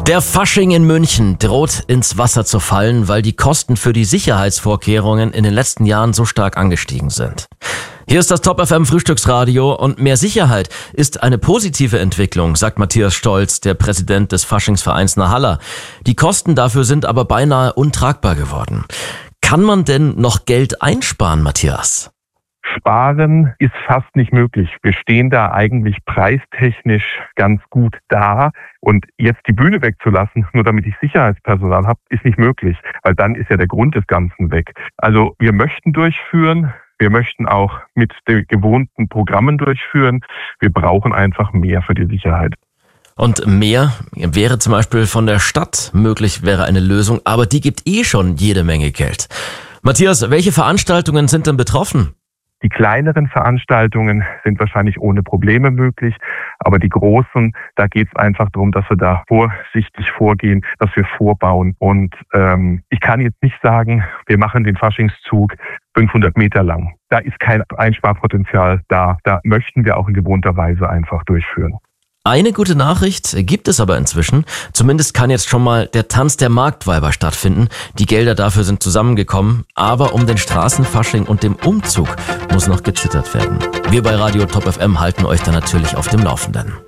Der Fasching in München droht ins Wasser zu fallen, weil die Kosten für die Sicherheitsvorkehrungen in den letzten Jahren so stark angestiegen sind. Hier ist das Top FM Frühstücksradio und mehr Sicherheit ist eine positive Entwicklung, sagt Matthias Stolz, der Präsident des Faschingsvereins Nahalla. Die Kosten dafür sind aber beinahe untragbar geworden. Kann man denn noch Geld einsparen, Matthias? Sparen ist fast nicht möglich. Wir stehen da eigentlich preistechnisch ganz gut da. Und jetzt die Bühne wegzulassen, nur damit ich Sicherheitspersonal habe, ist nicht möglich. Weil dann ist ja der Grund des Ganzen weg. Also wir möchten durchführen. Wir möchten auch mit den gewohnten Programmen durchführen. Wir brauchen einfach mehr für die Sicherheit. Und mehr wäre zum Beispiel von der Stadt möglich, wäre eine Lösung. Aber die gibt schon jede Menge Geld. Matthias, welche Veranstaltungen sind denn betroffen? Die kleineren Veranstaltungen sind wahrscheinlich ohne Probleme möglich, aber die großen, da geht es einfach darum, dass wir da vorsichtig vorgehen, dass wir vorbauen. Und ich kann jetzt nicht sagen, wir machen den Faschingszug 500 Meter lang. Da ist kein Einsparpotenzial da. Da möchten wir auch in gewohnter Weise einfach durchführen. Eine gute Nachricht gibt es aber inzwischen. Zumindest kann jetzt schon mal der Tanz der Marktweiber stattfinden. Die Gelder dafür sind zusammengekommen. Aber um den Straßenfasching und dem Umzug muss noch gezittert werden. Wir bei Radio Top FM halten euch da natürlich auf dem Laufenden.